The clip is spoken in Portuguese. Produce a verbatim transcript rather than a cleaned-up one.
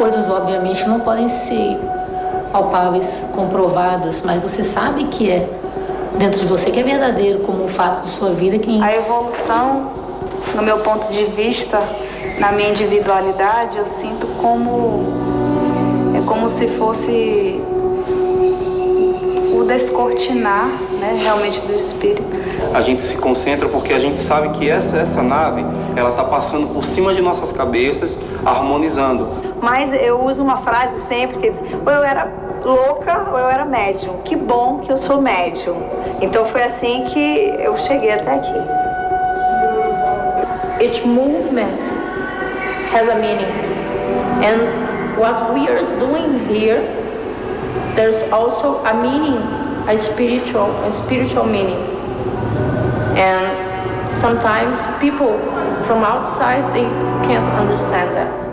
coisas, obviamente, não podem ser palpáveis, comprovadas, mas você sabe que é dentro de você, que é verdadeiro, como um fato de sua vida. Que... A evolução, no meu ponto de vista, na minha individualidade, eu sinto como é como se fosse o descortinar, né, realmente do espírito. A gente se concentra porque a gente sabe que essa essa nave, ela está passando por cima de nossas cabeças, harmonizando. Mas eu uso uma frase sempre que diz: ou eu era louca ou eu era médium. Que bom que eu sou médium. Então foi assim que eu cheguei até aqui. Each movement has a meaning, and what we are doing here, there's also a meaning, a spiritual, a spiritual meaning. And sometimes people from outside, they can't understand that.